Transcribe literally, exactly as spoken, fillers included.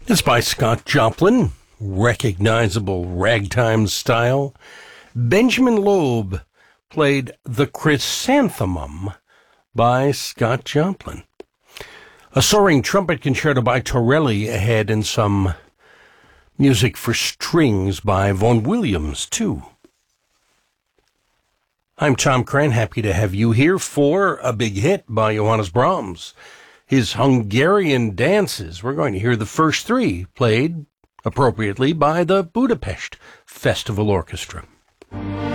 It's by Scott Joplin, recognizable ragtime style. Benjamin Loeb played The Chrysanthemum by Scott Joplin. A soaring trumpet concerto by Torelli ahead, and some music for strings by Vaughan Williams, too. I'm Tom Cran, happy to have you here for a big hit by Johannes Brahms. His Hungarian dances. We're going to hear the first three played appropriately by the Budapest Festival Orchestra.